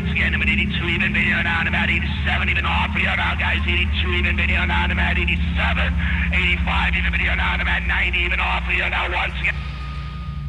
once again. I'm at 82 even, video down about 87 even off for you now, guys. 82 even, video down about 87. 85 even, video down about 90 even off for you now once again.